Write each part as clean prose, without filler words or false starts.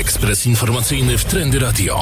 Ekspres informacyjny w Trendy Radio.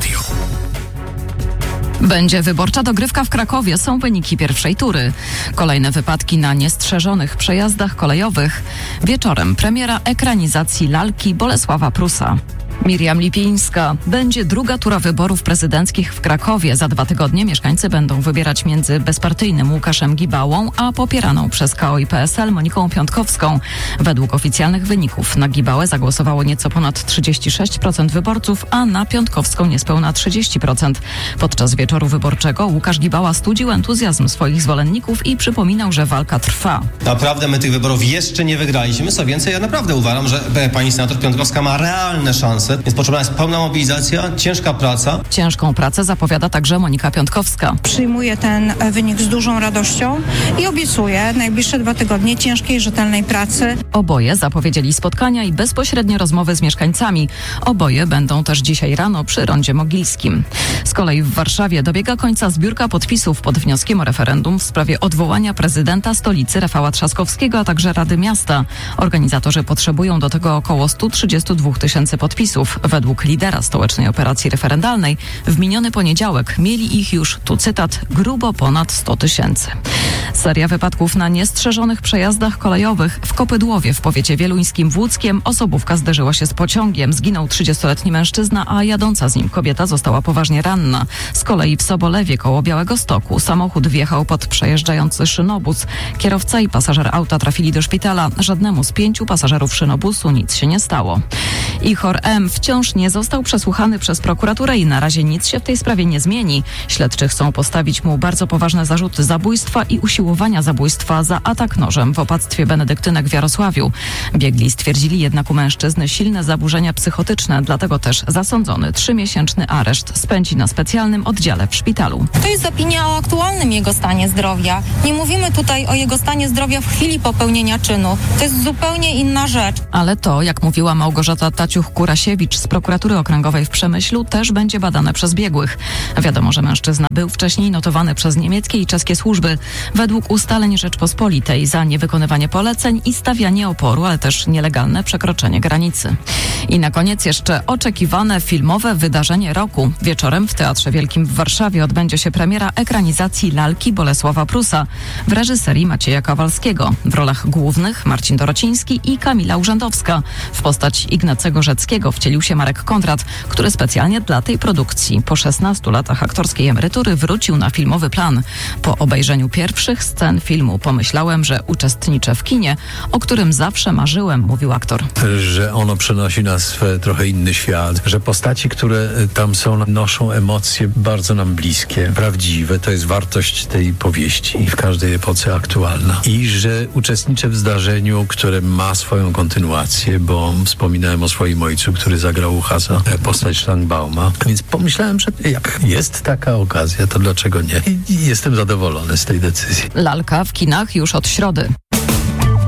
Będzie wyborcza dogrywka w Krakowie. Są wyniki pierwszej tury. Kolejne wypadki na niestrzeżonych przejazdach kolejowych. Wieczorem premiera ekranizacji lalki Bolesława Prusa. Miriam Lipińska. Będzie druga tura wyborów prezydenckich w Krakowie. Za 2 tygodnie mieszkańcy będą wybierać między bezpartyjnym Łukaszem Gibałą, a popieraną przez KO i PSL Moniką Piątkowską. Według oficjalnych wyników na Gibałę zagłosowało nieco ponad 36% wyborców, a na Piątkowską niespełna 30%. Podczas wieczoru wyborczego Łukasz Gibała studził entuzjazm swoich zwolenników i przypominał, że walka trwa. Naprawdę my tych wyborów jeszcze nie wygraliśmy. Co więcej, ja naprawdę uważam, że pani senator Piątkowska ma realne szanse. Więc potrzebna jest pełna mobilizacja, ciężka praca. Ciężką pracę zapowiada także Monika Piątkowska. Przyjmuję ten wynik z dużą radością i obiecuję najbliższe 2 tygodnie ciężkiej, rzetelnej pracy. Oboje zapowiedzieli spotkania i bezpośrednie rozmowy z mieszkańcami. Oboje będą też dzisiaj rano przy Rondzie Mogilskim. Z kolei w Warszawie dobiega końca zbiórka podpisów pod wnioskiem o referendum w sprawie odwołania prezydenta stolicy Rafała Trzaskowskiego, a także Rady Miasta. Organizatorzy potrzebują do tego około 132 000 podpisów. Według lidera stołecznej operacji referendalnej w miniony poniedziałek mieli ich już, tu cytat, grubo ponad 100 000. Seria wypadków na niestrzeżonych przejazdach kolejowych. W Kopydłowie w powiecie wieluńskim w Łódzkiem osobówka zderzyła się z pociągiem. Zginął 30-letni mężczyzna, a jadąca z nim kobieta została poważnie ranna. Z kolei w Sobolewie koło Białegostoku samochód wjechał pod przejeżdżający szynobus. Kierowca i pasażer auta trafili do szpitala. Żadnemu z 5 pasażerów szynobusu nic się nie stało. Ichor M. wciąż nie został przesłuchany przez prokuraturę i na razie nic się w tej sprawie nie zmieni. Śledczy chcą postawić mu bardzo poważne zarzuty zabójstwa i usiłowania zabójstwa za atak nożem w opactwie benedyktynek w Jarosławiu. Biegli stwierdzili jednak u mężczyzny silne zaburzenia psychotyczne, dlatego też zasądzony 3-miesięczny areszt spędzi na specjalnym oddziale w szpitalu. To jest opinia o aktualnym jego stanie zdrowia. Nie mówimy tutaj o jego stanie zdrowia w chwili popełnienia czynu. To jest zupełnie inna rzecz. Ale to, jak mówiła Małgorzata Taciuch-Kurasiewicz z prokuratury okręgowej w Przemyślu, też będzie badane przez biegłych. Wiadomo, że mężczyzna był wcześniej notowany przez niemieckie i czeskie służby. Według ustaleń Rzeczpospolitej za niewykonywanie poleceń i stawianie oporu, ale też nielegalne przekroczenie granicy. I na koniec jeszcze oczekiwane filmowe wydarzenie roku. Wieczorem w Teatrze Wielkim w Warszawie odbędzie się premiera ekranizacji lalki Bolesława Prusa w reżyserii Macieja Kowalskiego. W rolach głównych Marcin Dorociński i Kamila Urzędowska. W postać Ignacego Rzeckiego wcielił się Marek Kondrat, który specjalnie dla tej produkcji po 16 latach aktorskiej emerytury wrócił na filmowy plan. Po obejrzeniu pierwszych scen filmu pomyślałem, że uczestniczę w kinie, o którym zawsze marzyłem, mówił aktor. Że ono przenosi nas w trochę inny świat, że postaci, które tam są, noszą emocje bardzo nam bliskie, prawdziwe. To jest wartość tej powieści w każdej epoce aktualna. I że uczestniczę w zdarzeniu, które ma swoją kontynuację, bo wspominałem o swoim ojcu, który zagrał u Hasa postać Szlangbauma. Więc pomyślałem, że jak jest taka okazja, to dlaczego nie? I jestem zadowolony z tej decyzji. Lalka w kinach już od środy.